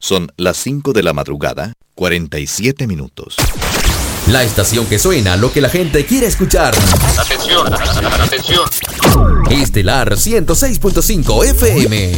Son las 5 de la madrugada, 47 minutos. La estación que suena lo que la gente quiere escuchar. Atención, atención. Estelar 106.5 FM.